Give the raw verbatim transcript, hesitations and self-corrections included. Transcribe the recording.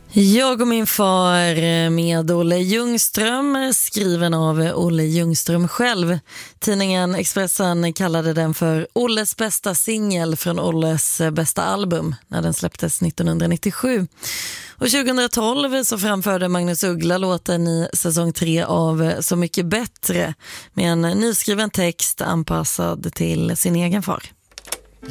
Jag och min far med Olle Ljungström, skriven av Olle Ljungström själv. Tidningen Expressen kallade den för Olles bästa singel från Olles bästa album när den släpptes nittonhundranittiosju. Och tjugohundratolv så framförde Magnus Uggla låten i säsong tre av Så mycket bättre med en nyskriven text anpassad till sin egen far.